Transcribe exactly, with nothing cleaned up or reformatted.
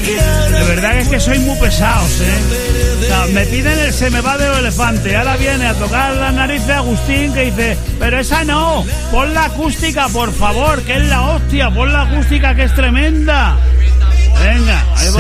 De verdad que es que soy muy pesados, ¿eh? O sea, me piden el Se me va de los elefantes. Ahora viene a tocar las narices Agustín, que dice, pero esa no, pon la acústica, por favor, que es la hostia, pon la acústica, que es tremenda. Venga, ahí va.